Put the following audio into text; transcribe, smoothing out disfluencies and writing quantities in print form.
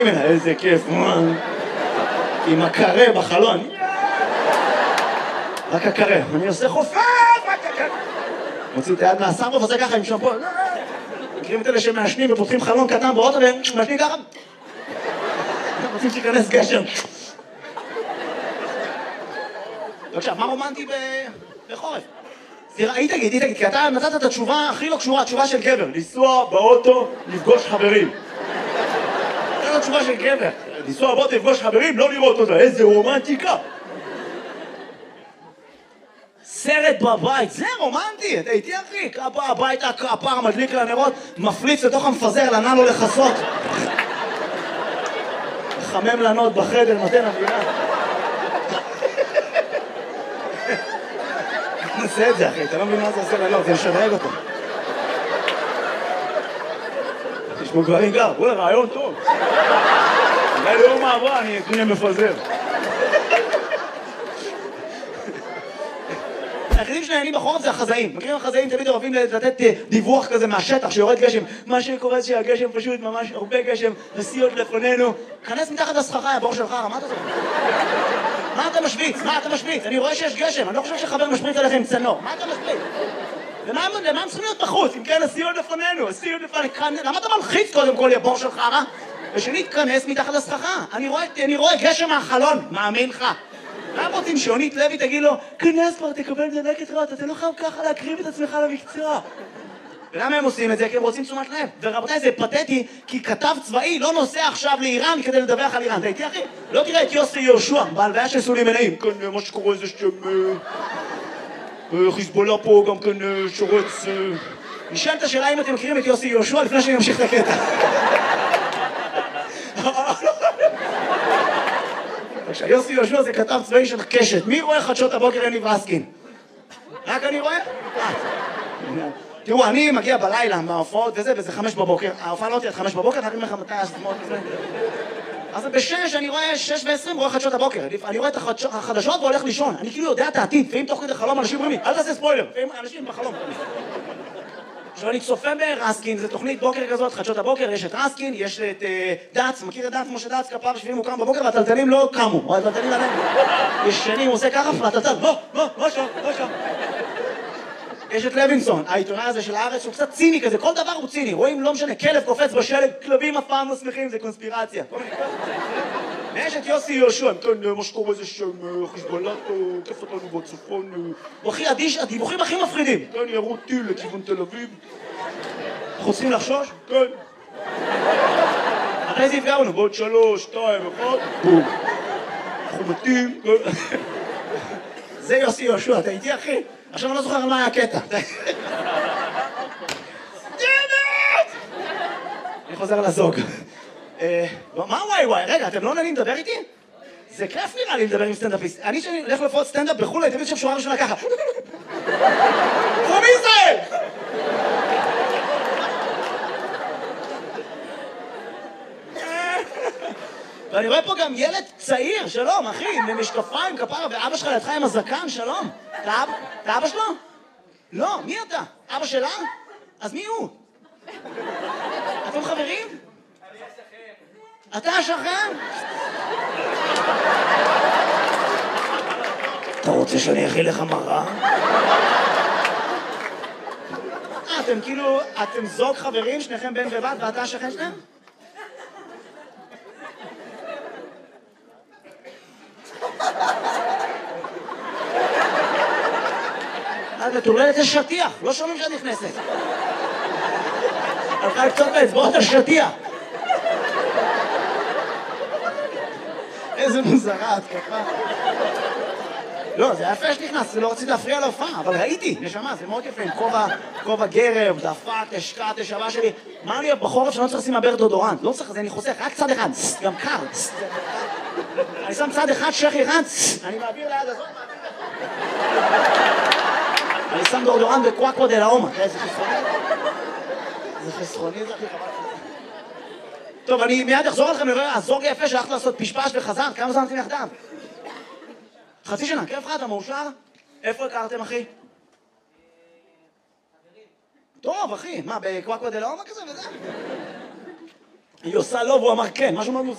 איזה כיף, עם הקרה בחלון. רק הקרה, אני עושה חופף, רק הקרה. מוציא את היד מהסרבו ועושה ככה עם שמפו. מכירים את אלה שמעשנים ופותחים חלון קטן באוטו ומעשנים ככה. רוצים שיכנס גשם. עכשיו, מה רומנטי בחורף? תגיד, כי אתה נתת את התשובה הכי לא קשורה, התשובה של גבר. לנסוע באוטו, לפגוש חברים. נתת התשובה של גבר. לנסוע באוטו, לפגוש חברים, לא לראות אותה. איזה רומנטיקה. סרט בבית, זה רומנטי. אתה איתי אחי, כפה הביתה, הפער מדליק לנרות, מפליץ לתוך המפזר, לנע לו לחסות. חמם לנות בחדר, נותן אווירה. נעשה את זה אחי, אתה לא מבין מה זה עושה לנות, זה משדרג אותו. תשמעו גברים גר, וואלה רעיון טוב. אולי ליום מעברה אני אקנה מפזר. היחידים שנהנים בחורף זה החזאים. מכירים החזאים תמיד אוהבים לתת דיווח כזה מהשטח שיורד גשם. מה שקורה שהגשם פשוט ממש הרבה גשם, נסיעות לפנינו. כנס מתחת לסככה, הבור שלך, מה אתה עושה? מה אתה משוויץ? מה אתה משוויץ? אני רואה שיש גשם, אני לא חושב שחבר משפריץ עליכם צנור. מה אתה משוויץ? למה הם צריכים להיות בחוץ? אם כן, נסיעות לפנינו, נסיעות לפנינו. למה אתה מלחיץ קודם כל הבור שלך? ושנית, כנס מתחת לסככה. אני רואה גשם מהחלון, מאמין לך. למה רוצים שעונית לוי תגיד לו, כנס כבר, תקבל דלקת רעות, אתה לא חייב ככה להקריב את עצמך למקצוע. ולמה הם עושים את זה? כי הם רוצים תשומת לב. ורבותיי, זה פתטי, כי כתב צבאי לא נוסע עכשיו לאיראן כדי לדווח על איראן. אתה איתי אחי? לא תראה את יוסי יהושע, בהלוויה של סולימאני. כן, מה שקורה זה חיזבאללה פה גם כן שורץ. נשאל את השאלה אם אתם מכירים את יוסי יהושע לפני שאני אמשיך את הקטע. יוסי יהושע זה כתב צבאי של קשת. מי רואה חדשות הבוקר יניב רסקין? רק אני רואה? תראו, אני מגיע בלילה מההופעות וזה 5 בבוקר. ההופעה לא תהיה עד 5 בבוקר, אני אומר לך מתי השמות וזה. אז ב-6 אני רואה 6:20 רואה חדשות הבוקר. אני רואה את החדשות והולך לישון. אני כאילו יודע את העתיד, ואם תוך כדי חלום אנשים אומרים לי, אל תעשה ספוילר, ואם אנשים בחלום. עכשיו אני צופה ברסקין, זו תוכנית בוקר כזאת, חדשות הבוקר, יש את רסקין, יש את דץ, מכיר את דץ, משה דץ, כפר שביעים הוא קם בבוקר והטלטלים לא קמו, או הטלטלים עליהם. יש שנים, הוא עושה ככה, והטלטל, לא שם. יש את לוינסון, העיתונאי הזה של הארץ, שהוא קצת ציני כזה, כל דבר הוא ציני, רואים, לא משנה, כלב קופץ בשלג, כלבים אף פעם לא שמחים, זה קונספירציה. ויש את יוסי יהושע, כן, מה שקורה זה שם, חיזבאללה, כיף אותנו בצפון, הוא הכי אדיש, הדיווחים הכי מפחידים. כן, ירו טיל לכיוון תל אביב. אנחנו צריכים לחשוש? כן. מתי זה יפגע לנו? בעוד 3, 2, 1, בום. אנחנו מתים, כן. זה יוסי יהושע, אתה איתי אחי? עכשיו אני לא זוכר על מה היה הקטע. אני חוזר לזוג. מה וואי? רגע, אתם לא נהנים לדבר איתי? זה כיף נראה לי לדבר עם סטנדאפיסט. אני שאני הולך לפחות סטנדאפ בחו"ל, הייתי שם שורה ראשונה ככה. פרום ישראל! ואני רואה פה גם ילד צעיר, שלום, אחי, עם משקפיים, כפרה, ואבא שלך לידך עם הזקן, שלום. אתה אבא שלו? לא, מי אתה? אבא שלה? אז מי הוא? אתם חברים? אתה השכן? אתה רוצה שאני אכיל לך מראה? אתם כאילו, אתם זוג חברים, שניכם בן ובת, ואתה השכן שלהם? את מטורללת לשטיח, לא שומעים שאת נכנסת. הלכה לקצות באצבעות השטיח. איזה מוזרה, את ככה. לא, זה היה יפה שנכנס, לא רציתי להפריע להופעה, אבל ראיתי, נשמה, זה מאוד יפה, עם כובע גרב, דפק, השקעת, השבה שלי. מה לי בחורף שאני לא צריך לשים מעבר דודורנט? לא צריך, אני חוסך, רק צד אחד, גם קר. אני שם צד אחד, שכי אחד, אני מעביר ליד הזאת, אני שם דודורנט בקוואקו דה לאומה. איזה חסרוני? זה חסרוני, זה הכי חבל. טוב, אני מיד אחזור עליכם, נראה, הזוג יפה שהלכת לעשות פשפש וחזר, כמה זמן אתם יחדיו? חצי שנה, כיף לך, אתה מאושר? איפה הכרתם, אחי? טוב, אחי, מה, בקוואקו דה לאומה כזה וזה? היא עושה לא, והוא אמר כן, משהו מאוד מוזר.